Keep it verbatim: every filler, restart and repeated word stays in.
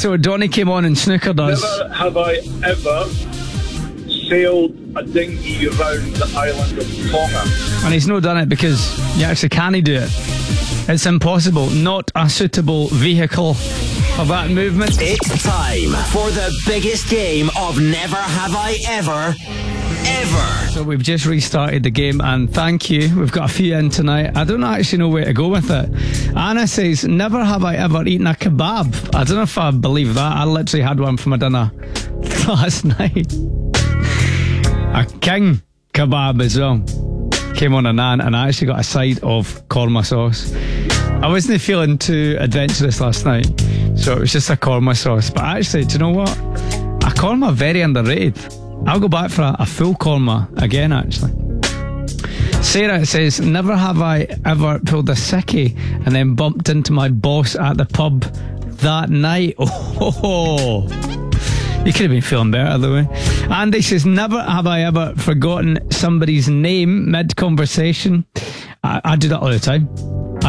So Donnie came on and snookered us. Never have I ever sailed a dinghy around the island of Tonga. And he's not done it because you actually can't do it. It's impossible. Not a suitable vehicle for that movement. It's time for the biggest game of Never Have I Ever, ever. So we've just restarted the game, and thank you. We've got a few in tonight. I don't actually know where to go with it. Anna says, never have I ever eaten a kebab. I don't know if I believe that. I literally had one for my dinner last night. A king kebab as well. Came on a naan, and I actually got a side of korma sauce. I wasn't feeling too adventurous last night, so it was just a korma sauce. But actually, do you know what? A korma, very underrated. I'll go back for a, a full korma again, actually. Sarah says, never have I ever pulled a sickie and then bumped into my boss at the pub that night. Oh, you could have been feeling better, though. Eh? Andy says, never have I ever forgotten somebody's name mid-conversation. I, I do that all the time.